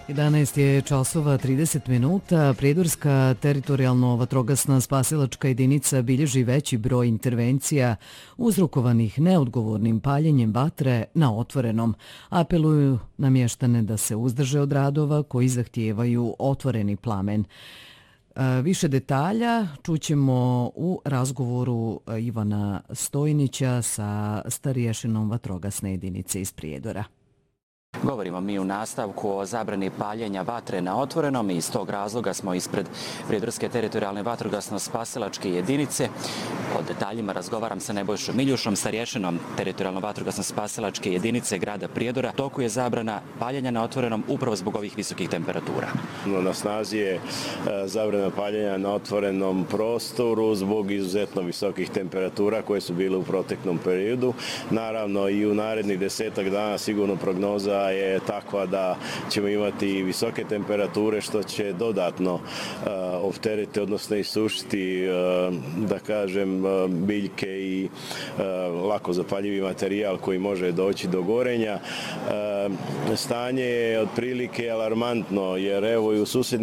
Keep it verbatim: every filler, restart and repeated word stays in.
jedanaest je časova trideset minuta. Prijedorska teritorijalno vatrogasna spasilačka jedinica bilježi veći broj intervencija uzrokovanih neodgovornim paljenjem vatre na otvorenom. Apeluju na mještane da se uzdrže od radova koji zahtijevaju otvoreni plamen. Više detalja čućemo u razgovoru Ivana Stojnića sa starješinom vatrogasne jedinice iz Prijedora. Govorimo mi u nastavku o zabrani paljenja vatre na otvorenom i iz tog razloga smo ispred Prijedorske teritorijalne vatrogasno-spasilačke jedinice. O detaljima razgovaram sa Nebojšom Miljušom, starješinom teritorijalno vatrogasno-spasilačke jedinice grada Prijedora. Toku je zabrana paljenja na otvorenom upravo zbog ovih visokih temperatura. Na snazi je zabrana paljenja na otvorenom prostoru zbog izuzetno visokih temperatura koje su bile u proteklom periodu. Naravno i u narednih desetak dana sigurno prognoza je takva da ćemo imati visoke temperature što će dodatno uh, opteriti, odnosno isušiti, uh, da kažem, uh, biljke i uh, lako zapaljivi materijal koji može doći do gorenja. Uh, stanje je otprilike alarmantno jer evo i u susednim